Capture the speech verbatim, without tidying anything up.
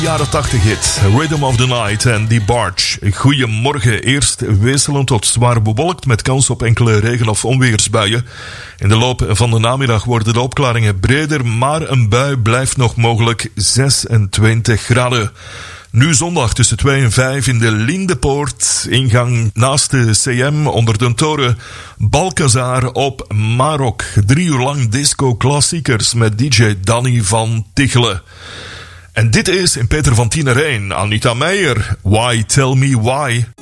Jaren tachtig hit, Rhythm of the Night en Die Barge. Goedemorgen, eerst wisselend tot zwaar bewolkt met kans op enkele regen- of onweersbuien. In de loop van de namiddag worden de opklaringen breder, maar een bui blijft nog mogelijk, zesentwintig graden. Nu zondag tussen twee en vijf in de Lindepoort, ingang naast de C M onder de toren, Balcazar op Marok. Drie uur lang disco-klassiekers met D J Danny van Tichelen. En dit is in Peter van Tienerijn, Anita Meijer, Why Tell Me Why.